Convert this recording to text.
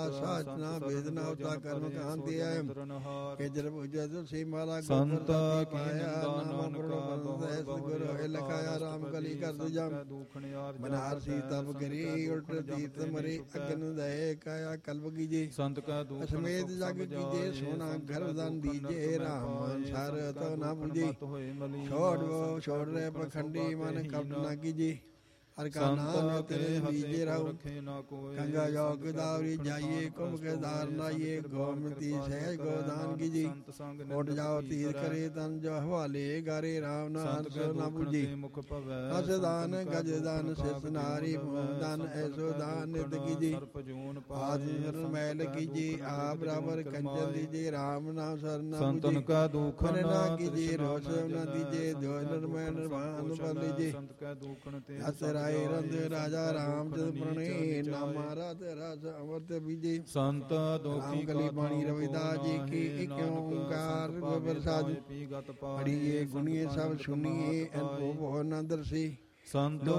ਸਾਚਨਾ ਵੇਦਨਾ ਉਤਾ ਕਰਮ ਕਾਂਤੀ ਹੈ ਕਿ ਜਰ ਪੁਜੈ ਤੁਲਸੀ ਮਾਲਾ ਸੰਤ ਪਾਇਆ ਨਾਮ ਗੁਰੂ ਐਸ ਗੁਰੂ ਹੈ ਲਖਾਇਆ ਰਾਮ ਕਲੀ ਕਰ ਦੂਜਾ ਬਨਾਰਸੀ ਤਪ ਕਰੀ ਉਲਟ ਤੀਰਥ ਮਰੇ ਅਗਨ ਦਏ ਕਾਇਆ ਕਲਪ ਕੀਜੇ ਸੰਤ ਕਾ ਦੁਖ ਸਮੇਤ ਜਗ ਕੀਜੇ ਸੋਨਾ ਗਰਦਨ ਦੀਜੇ ਰਾਮ ਸਰ ਤੋ ਨਾ ਪੁਜੀ ਛੋੜ ਰੇ ਪਖੰਡੀ ਮਨ ਕਪਟ ਨਾ ਕੀਜੇ ਹਰ ਕਾ ਨਾਮ ਤੇਰੇ ਬੀਜੇ ਰਹੋ ਗੰਗਾ ਜੋਗ ਗੋਦਾਵਰੀ ਜਾਈਏ ਕੁੰਭ ਕੇ ਧਾਰ ਨਾਈਏ ਗੋਮਤੀ ਸਹਿਜ ਗੋਦਾਨ ਕੀਜੀ ਉੱਠ ਜਾਓ ਤੀਰ ਕਰੇ ਤਨ ਜੋ ਹਵਾਲੇ ਗਾਰੇ ਰਾਮ ਨਾਮ ਸੋ ਨਾ ਪੁਜੀ ਅਸਦਾਨ ਗਜਦਾਨ ਸਿਸ ਨਾਰੀ ਦਾਨ ਐਸੋ ਦਾਨ ਨਿਤ ਕੀਜੀ ਆਦਿ ਮੈਲ ਕੀਜੀ ਆ ਬਰਾਬਰ ਕੰਜਨ ਦੀਜੇ ਰਾਮ ਨਾਮ ਸਰਨਾ ਸੰਤਨ ਕਾ ਦੁਖ ਨਾ ਕੀਜੀ ਰੋਸ ਨਾ ਦੀਜੇ ਦੋ ਨਿਰਮੈ ਨਿਰਵਾਨ ਬਲ ਲੀਜੇ ਸੰਤ ਕਾ ਦੁਖਨ ਤੇ ਰਾਏ ਰੰਦ ਰਾਜਾ ਰਾਮਚੰਦ ਪ੍ਰਣੇ ਨਾਮਾ ਰਤ ਰਸ ਅਮਰਤ ਬੀਜੇ ਸੰਤ ਦੋਖੀ ਕਲੀ ਬਾਣੀ ਰਵਿਦਾਸ ਜੀ ਕੀ ਇੱਕ ਓੰਕਾਰ ਗੋਬਰ ਸਾਜ ਪੜੀਏ ਗੁਣੀਏ ਸਭ ਸੁਣੀਏ ਅਨੁਭਵ ਹੋ ਨਾ ਦਰਸੀ ਸੰਤ